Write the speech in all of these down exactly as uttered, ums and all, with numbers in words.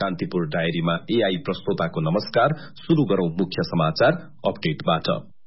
Kantipur डायरीमा AI प्रस्तोताको नमस्कार। शुरू गरौं मुख्य समाचार अपडेटबाट।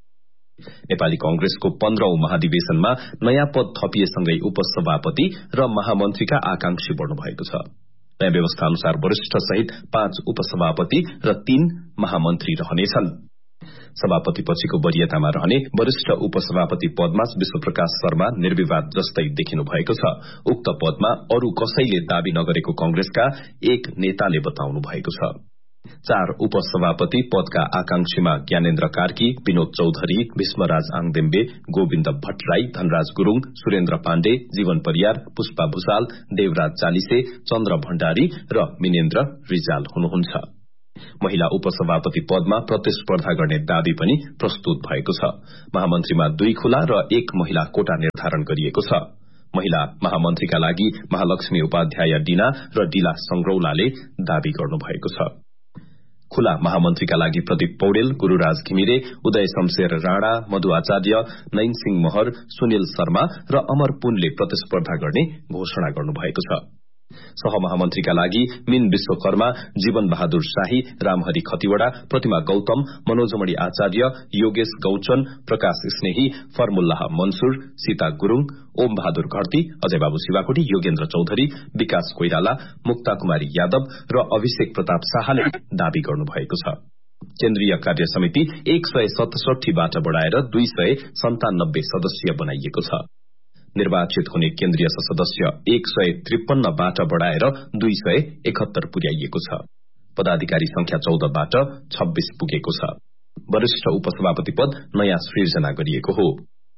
नेपाली कांग्रेसको पन्ध्रौं महाधिवेशनमा नयाँ पद थपिएसँगै उपसभापति र महामन्त्रीका आकांक्षी बढ़नु भएको छ। नयाँ व्यवस्था अनुसार वरिष्ठ सहित पाँच उपसभापति र तीन महामन्त्री रहनेछन्। सभापति पछिको वरियतामा रहने वरिष्ठ उपसभापति पदमा विश्वप्रकाश शर्मा निर्विवाद जस्तै देखिनु भएको छ। उक्त पदमा अरू कसैले दावी नगरेको कांग्रेसका एक नेताले बताउनु भएको छ। चार उपसभापति पदका आकांक्षीमा ज्ञानेन्द्र कार्की, विनोद चौधरी, भीष्मराज आङदेम्बे, गोविन्द भट्टराई, धनराज गुरूङ, सुरेन्द्र पाण्डे, जीवन परियार, पुष्पा भूषाल, देवराज चालिसे, चन्द्र भण्डारी र मिनेन्द्र रिजाल हुनुहुन्छ। महिला उपसभापति पदमा प्रतिस्पर्धा गर्ने दावी पनि प्रस्तुत भएको छ। महामन्त्रीमा दुई खुला र एक महिला कोटा निर्धारण गरिएको छ। महिला महामन्त्रीका लागि महालक्ष्मी उपाध्याय डिना र डिला संग्रौलाले दावी गर्नुभएको छ। खुला महामन्त्रीका लागि प्रदीप पौडेल, गुरूराज घिमिरे, उदय शमशेर राणा, मधु आचार्य, नैनसिंह महर, सुनिल शर्मा र अमर पुनले प्रतिस्पर्धा गर्ने घोषणा गर्नुभएको छ। सहमहामन्त्रीका लागि मीन विश्वकर्मा, जीवन बहादुर शाही, रामहरि खतिवड़ा, प्रतिमा गौतम, मनोजमणि आचार्य, योगेश गौचन, प्रकाश स्नेही, फर्मुल्लाह मंसूर, सीता गुरूङ, ओम बहादुर घड़ती, अजय बाबू शिवाकोटी, योगेन्द्र चौधरी, विकास कोइराला, मुक्ता कुमारी यादव र अभिषेक प्रताप शाहले दावी गर्नुभएको छ। केन्द्रीय कार्य समिति एक सय सतसठीबाट बढ़ाएर दुई सय सन्तानब्बे सदस्यीय बनाइएको छ। निर्वाचित हुने केन्द्रीय सदस्य एक सय त्रिपन्नबाट बढ़ाएर दुई सय एकहत्तर पुर्याइएको छ। पदाधिकारी संख्या चौधबाट छब्बीस पुगेको छ। वरिष्ठ उपसभापति पद नयाँ सृजना गरिएको हो।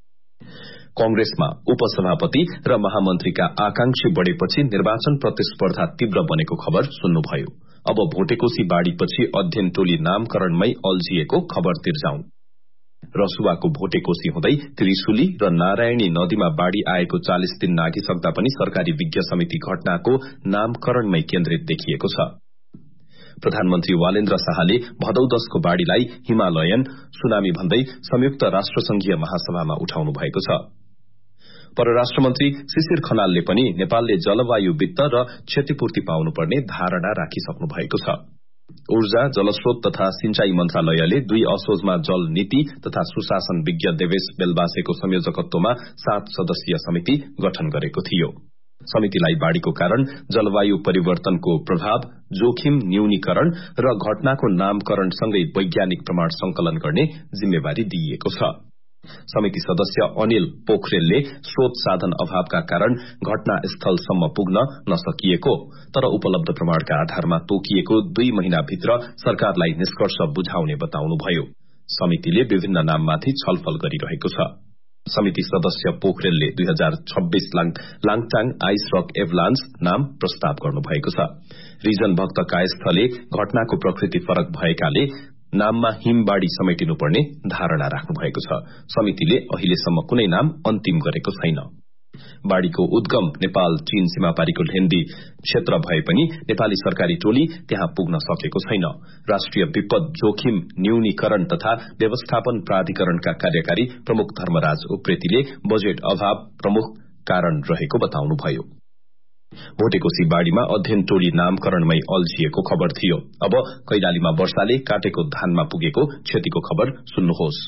कांग्रेसमा उपसभापति र महामन्त्रीका आकांक्षी बढ़ेपछि निर्वाचन प्रतिस्पर्धा तीव्र बनेको खबर सुन्नुभयो। अब भोटेकोशी बाढ़ीपछि अध्ययन टोली नामकरणमै अल्झिएको खबर तिर्जाउँ। रसुवाको भोटेकोशी हुँदै त्रिशुली र नारायणी नदीमा बाढ़ी आएको चालिस दिन नाघिसक्दा पनि सरकारी विज्ञ समिति घटनाको नामकरणमै केन्द्रित देखिएको छ। प्रधानमन्त्री वालेन्द्र शाहले भदौ दशको बाढ़ीलाई हिमालयन सुनामी भन्दै संयुक्त राष्ट्रसंघीय महासभामा उठाउनु भएको छ। परराष्ट्र मन्त्री शिशिर खनालले पनि नेपालले जलवायु वित्त र क्षतिपूर्ति पाउनुपर्ने धारणा राखिसक्नु भएको छ। ऊर्जा, जलस्रोत तथा सिंचाई मन्त्रालयले दुई असोजमा जल नीति तथा सुशासन विज्ञ देवेश बेलबासेको संयोजकत्वमा सात सदस्यीय समिति गठन गरेको थियो। समितिलाई बाढ़ीको कारण जलवायु परिवर्तनको प्रभाव, जोखिम न्यूनीकरण र घटनाको नामकरणसँगै वैज्ञानिक प्रमाण संकलन गर्ने जिम्मेवारी दिइएको छ। समिति सदस्य अनिल पोखरेलले स्रोत साधन अभावका कारण घटनास्थलसम्म पुग्न नसकिएको तर उपलब्ध प्रमाणका आधारमा तोकिएको दुई महिनाभित्र सरकारलाई निष्कर्ष बुझाउने बताउनुभयो। समितिले विभिन्न नाममाथि छलफल गरिरहेको छ। समिति सदस्य पोखरेलले दुई हजार छब्बीस लाङटाङ आइस रक एभलान्स नाम प्रस्ताव गर्नुभएको छ। रिजन भक्त कायस्थले घटनाको प्रकृति फरक भएकाले नाममा हिमबाड़ी समेटिनुपर्ने धारणा राख्नु भएको छ। समितिले अहिलेसम्म कुनै नाम अन्तिम गरेको छैन। बाढ़ीको उद्गम नेपाल चीन सीमापारीको ढेन्डी क्षेत्र भए पनि नेपाली सरकारी टोली त्यहाँ पुग्न सकेको छैन। राष्ट्रिय विपद जोखिम न्यूनीकरण तथा व्यवस्थापन प्राधिकरणका कार्यकारी प्रमुख धर्मराज उप्रेतीले बजेट अभाव प्रमुख कारण रहेको बताउनुभयो। भोटेकोशी बाढ़ीमा अध्ययन टोली नामकरणमै अल्झिएको खबर थियो। अब कैलालीमा वर्षाले काटेको धानमा पुगेको क्षतिको खबर सुन्नुहोस्।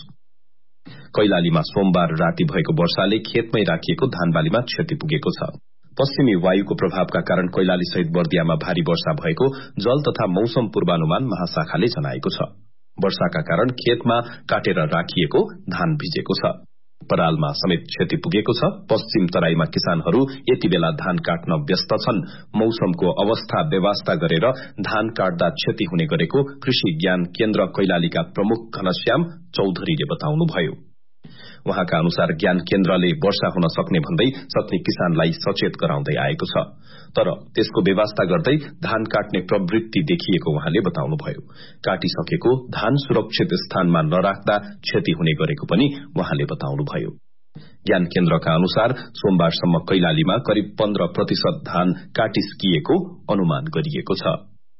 कैलालीमा सोमबार राति भएको वर्षाले खेतमै राखिएको धानबालीमा क्षति पुगेको छ। पश्चिमी वायुको प्रभावका कारण कैलाली सहित बर्दियामा भारी वर्षा भएको जल तथा मौसम पूर्वानुमान महाशाखाले जनाएको छ। वर्षाका कारण खेतमा काटेर राखिएको धान भिजेको छ। परालमा समेत क्षति पुगेको छ। पश्चिम तराईमा किसानहरू यति बेला धान काट्न व्यस्त छन्। मौसमको अवस्था व्यवस्था गरेर धान काट्दा क्षति हुने गरेको कृषि ज्ञान केन्द्र कैलालीका प्रमुख घनश्याम चौधरीले बताउनुभयो। उहाँका अनुसार ज्ञान केन्द्रले वर्षा हुन सक्ने भन्दै सक्ने किसानलाई सचेत गराउँदै आएको छ तर त्यसको व्यवस्था गर्दै धान काट्ने प्रवृत्ति देखिएको उहाँले बताउनुभयो। काटिसकेको धान सुरक्षित स्थानमा नराख्दा क्षति हुने गरेको पनि उहाँले बताउनुभयो। ज्ञान केन्द्रका अनुसार सोमबारसम्म कैलालीमा करिब पन्ध्र प्रतिशत धान काटिसकिएको अनुमान गरिएको छ।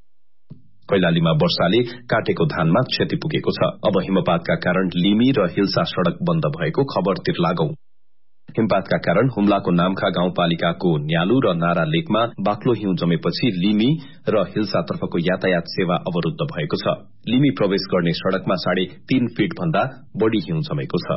कैलालीमा वर्षाले काटेको धानमा क्षति पुगेको छ। अब हिमपातका कारण लिमी र हिल्सा सड़क बन्द भएको खबरतिर लागौं। हिमपातका कारण हुम्लाको नाम्खा गाउँपालिकाको न्यालु र नारा लेकमा बाक्लो हिउँ जमेपछि लिमी र हिल्सातर्फको यातायात सेवा अवरूद्ध भएको छ। लिमी प्रवेश गर्ने सड़कमा साढे तीन फीट भन्दा बढ़ी हिउँ जमेको छ।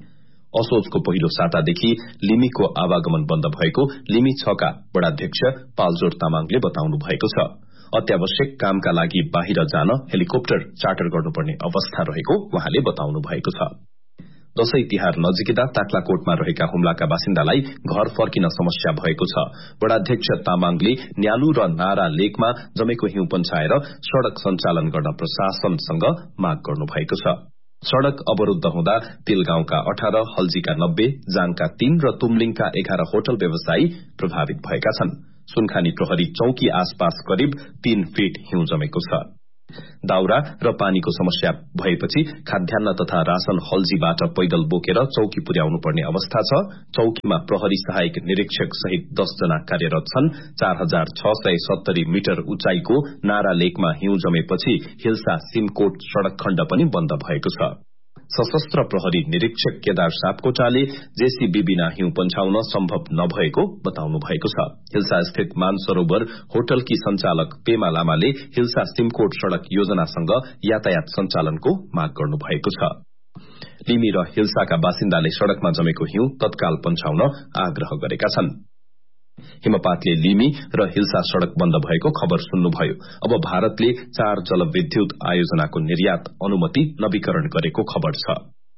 असोजको पहिलो सातादेखि लिमीको आवागमन बन्द भएको लिमी छका वडाध्यक्ष पालजोर तामाङले बताउनु भएको छ। अत्यावश्यक कामका लागि बाहिर जान हेलिकप्टर चार्टर गर्नुपर्ने अवस्था रहेको उहाँले बताउनु भएको छ। दशैं तिहार नजिकिँदा ताक्लाकोटमा रहेका हुम्लाका बासिन्दालाई घर फर्किन समस्या भएको छ। वडाध्यक्ष तामाङले न्यालु र नारा लेकमा जमेको हिउँ पन्छाएर सड़क सञ्चालन गर्न प्रशासनसँग माग गर्नु भएको छ। सड़क अवरूद्ध हुँदा तिलगाउँका अठार, हल्जीका नब्बे, जाङका तीन र तुमलिङका एघार होटल व्यवसायी प्रभावित भएका छन्। सुनखानी प्रहरी चौकी आसपास करिब तीन फीट हिउँ जमेको छ। दाउरा र पानीको समस्या भएपछि खाद्यान्न तथा राशन हल्जीबाट पैदल बोकेर चौकी पुर्याउनु पर्ने अवस्था छ। चौकीमा प्रहरी सहायक निरीक्षक सहित दस जना कार्यरत छन्। चार हजार छ सय सत्तरी मिटर उचाइको नारा लेकमा हिउँ जमेपछि हिल्सा सिमकोट सड़क खण्ड पनि बन्द भएको छ। सशस्त्र प्रहरी निरीक्षक केदार सापकोटाले जेसीबी बिना हिउँ पन्छाउन सम्भव नभएको बताउनु भएको छ। हिल्सा स्थित मानसरोवर होटलकी संचालक पेमा लामाले हिल्सा सिमकोट सड़क योजनासँग यातायात सञ्चालनको माग गर्नु भएको छ। लिमी र हिल्साका बासिन्दाले सड़कमा जमेको हिउँ तत्काल पन्छाउन आग्रह गरेका छन्। हिमपातले लिमी र हिल्सा सड़क बन्द भएको खबर सुन्नुभयो। अब भारतले चार जलविद्युत आयोजनाको निर्यात अनुमति नवीकरण गरेको खबर छ।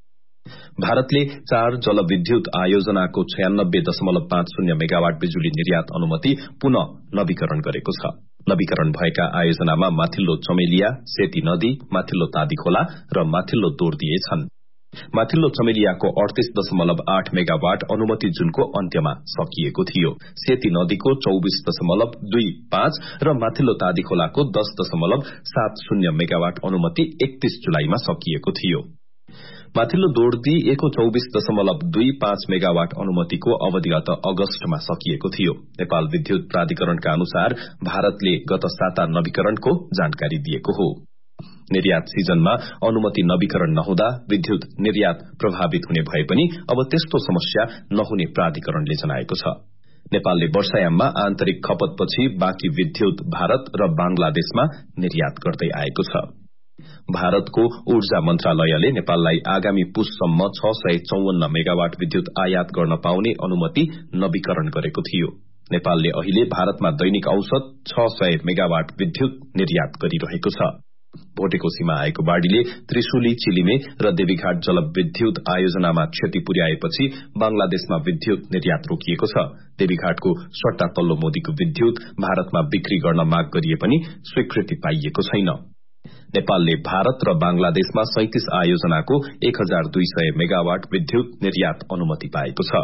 भारतले चार जलविद्युत आयोजनाको छयानब्बे दशमलव पाँच शून्य मेगावाट बिजुली निर्यात अनुमति पुनः नवीकरण गरेको छ। नवीकरण भएका आयोजनामा माथिल्लो चमेलिया, सेती नदी, माथिल्लो तादीखोला र माथिल्लो दोर्दिए छन्। माथिल्लो चमेलियाको अडतीस दशमलव आठ मेगावाट अनुमति जुनको अन्त्यमा सकिएको थियो। सेती नदीको चौबीस दशमलव दुई पाँच र माथिल्लो तादीखोलाको दस दशमलव सात शून्य मेगावाट अनुमति एकतीस जुलाईमा सकिएको थियो। माथिल्लो दोर्दिएको चौबीस दशमलव दुई पाँच मेगावाट अनुमतिको अवधि गत अगस्तमा सकिएको थियो। नेपाल विद्युत प्राधिकरणका अनुसार भारतले गत साता नवीकरणको जानकारी दिएको हो। निर्यात सिजनमा अनुमति नवीकरण नहुँदा विद्युत निर्यात प्रभावित हुने भए पनि अब त्यस्तो समस्या नहुने प्राधिकरणले जनाएको छ। नेपालले वर्षायाममा आन्तरिक खपतपछि बाँकी विद्युत भारत र बांग्लादेशमा निर्यात गर्दै आएको छ। भारतको ऊर्जा मन्त्रालयले नेपाललाई आगामी पुससम्म छ सय चौवन्न मेगावाट विद्युत आयात गर्न पाउने अनुमति नवीकरण गरेको थियो। नेपालले अहिले भारतमा दैनिक औसत छ सय मेगावाट विद्युत निर्यात गरिरहेको छ। भोटेकोसीमा आएको बाढ़ीले त्रिशुली, चिलिमे र देवीघाट जलविद्युत आयोजनामा क्षति पुर्याएपछि बांग्लादेशमा विद्युत निर्यात रोकिएको छ। देवीघाटको सट्टा तल्लो मोदीको विद्युत भारतमा बिक्री गर्न माग गरिए पनि स्वीकृति पाइएको छैन। नेपालले भारत र बांग्लादेशमा सैंतीस आयोजनाको एक हजार दुई सय मेगावाट विद्युत निर्यात अनुमति पाएको छ।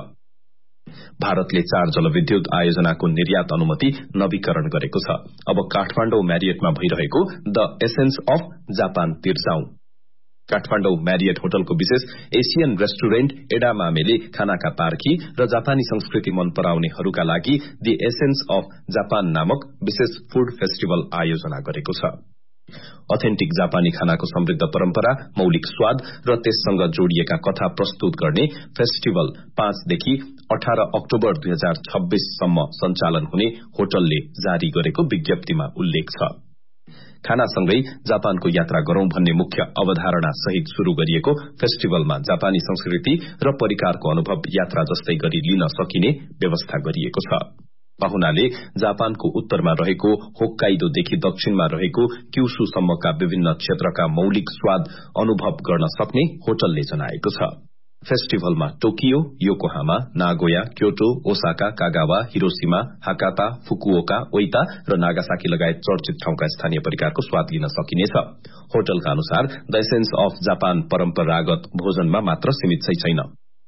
भारतले चार जलविद्युत आयोजनाको निर्यात अनुमति नवीकरण गरेको छ। अब काठमाण्डौ म्यारियटमा भइरहेको the essence of Japan तिर्जाउँ। Kathmandu Marriott होटलको विशेष एशियन रेस्टुरेन्ट एडामामेले खानाका पार्खी र जापानी संस्कृति मन पराउनेहरूका लागि द एसेन्स अफ जापान नामक विशेष फूड फेस्टिभल आयोजना गरेको छ। अथेन्टिक जापानी खानाको समृद्ध परम्परा, मौलिक स्वाद र त्यससँग जोडिएका कथा प्रस्तुत गर्ने फेस्टिभल पाँचदेखि अठार अक्टोबर दुई हजार छब्बीस सम्म सञ्चालन हुने होटलले जारी गरेको विज्ञप्तिमा उल्लेख छ। खानासँगै जापानको यात्रा गरौं भन्ने मुख्य अवधारणा सहित शुरू गरिएको फेस्टिभलमा जापानी संस्कृति र परिकारको अनुभव यात्रा जस्तै गरी लिन सकिने व्यवस्था गरिएको छ। पाहुनाले जापानको उत्तरमा रहेको होक्काइदोदेखि दक्षिणमा रहेको क्युशुसम्मका विभिन्न क्षेत्रका मौलिक स्वाद अनुभव गर्न सक्ने होटलले जनाएको छ। फेस्टिभलमा Tokyo, Yokohama, Nagoya, Kyoto, Osaka, Kagawa, Hiroshima, हाकाता, Fukuoka, ओइता र नागासाकी लगायत चर्चित ठाउँका स्थानीय परिकारको स्वाद लिन सकिनेछ। होटलका अनुसार द एसेन्स अफ जापान परम्परागत भोजनमा मात्र सीमित छैन।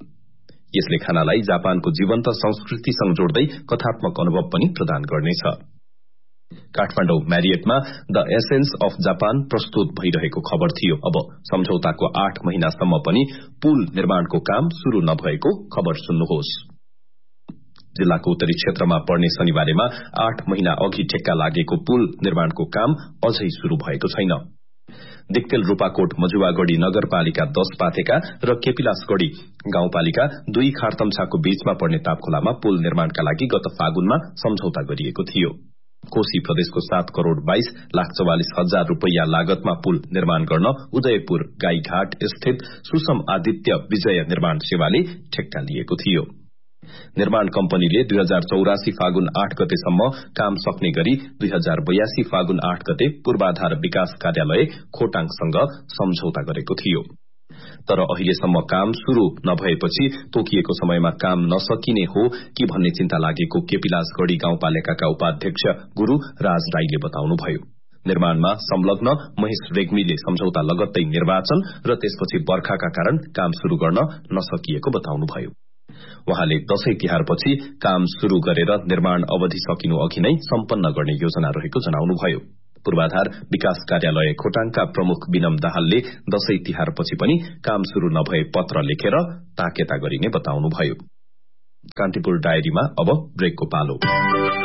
यसले खानालाई जापानको जीवन्त संस्कृतिसँग जोड्दै कथात्मक अनुभव पनि प्रदान गर्नेछ। Kathmandu म्यारियटमा the essence of Japan प्रस्तुत भइरहेको खबर थियो। अब सम्झौताको आठ महिनासम्म पनि पुल निर्माणको काम शुरू नभएको खबर सुन्नुहोस्। जिल्लाको उत्तरी क्षेत्रमा पर्ने शनिबारेमा आठ महिना अघि ठेक्का लागेको पुल निर्माणको काम अझै शुरू भएको छैन। दिक्तेल रूपाकोट मजुवागढ़ी नगरपालिका दश पाथेका र केपिलासगढ़ी गाउँपालिका दुई खारतम्छाको बीचमा पर्ने तापखोलामा पुल निर्माणका लागि गत फागुनमा सम्झौता गरिएको थियो। कोशी प्रदेशको सात करोड़ बाइस लाख चौवालिस हजार रूपैयाँ लागतमा पुल निर्माण गर्न उदयपुर गाईघाट स्थित सुसम आदित्य विजय निर्माण सेवाले ठेक्का लिएको थियो। निर्माण कम्पनीले दुई हजार चौरासी फागुन आठ गतेसम्म काम सक्ने गरी दुई हजार बयासी फागुन आठ गते पूर्वाधार विकास कार्यालय खोटाङसँग सम्झौता गरेको थियो। तर अहिलेसम्म काम शुरू नभएपछि तोकिएको समयमा काम नसकिने हो कि भन्ने चिन्ता लागेको केपिलासगढ़ी गाउँपालिकाका उपाध्यक्ष गुरू राज राईले बताउनुभयो। निर्माणमा संलग्न महेश रेग्मीले सम्झौता लगत्तै निर्वाचन र त्यसपछि बर्खाका कारण काम शुरू गर्न नसकिएको बताउनुभयो। वहाँले दशैं तिहारपछि काम शुरू गरेर निर्माण अवधि सकिनु अघि नै सम्पन्न गर्ने योजना रहेको जनाउनुभयो। पूर्वाधार विकास कार्यालय खोटाङका प्रमुख विनम दाहालले दशैं तिहारपछि पनि काम शुरू नभए पत्र लेखेर ताकेता गरिने बताउनुभयो। कान्तिपुर डायरीमा अब ब्रेकको पालो।